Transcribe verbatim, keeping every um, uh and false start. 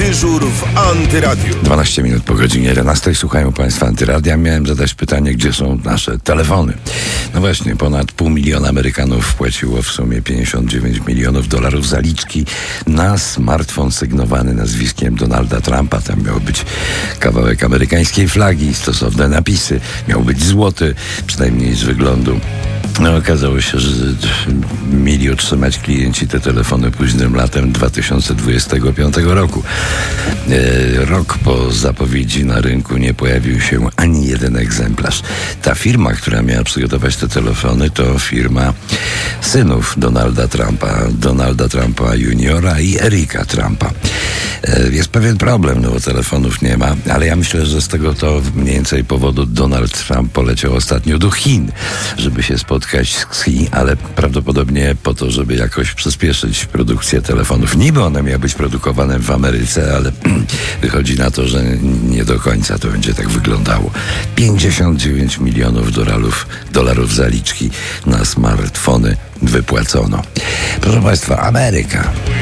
Dyżur w Antyradiu. dwanaście minut po godzinie jedenastej. Słuchają Państwa Antyradia. Miałem zadać pytanie, gdzie są nasze telefony. No właśnie, ponad pół miliona Amerykanów wpłaciło w sumie pięćdziesiąt dziewięć milionów dolarów zaliczki na smartfon sygnowany nazwiskiem Donalda Trumpa. Tam miał być kawałek amerykańskiej flagi, stosowne napisy. Miał być złoty, przynajmniej z wyglądu. No, okazało się, że mieli otrzymać klienci te telefony późnym latem dwa tysiące dwudziestego piątego roku. E, rok po zapowiedzi na rynku nie pojawił się ani jeden egzemplarz. Ta firma, która miała przygotować te telefony, to firma synów Donalda Trumpa, Donalda Trumpa juniora i Erika Trumpa. E, jest pewien problem, no bo telefonów nie ma, ale ja myślę, że z tego to mniej więcej powodu Donald Trump poleciał ostatnio do Chin, żeby się spotkać z Chin, ale prawdopodobnie po to, żeby jakoś przyspieszyć produkcję telefonów. Niby one miały być produkowane w Ameryce, ale wychodzi na to, że nie do końca to będzie tak wyglądało. pięćdziesiąt dziewięć milionów dolarów, dolarów zaliczki na smartfony wypłacono. Proszę Państwa, Ameryka.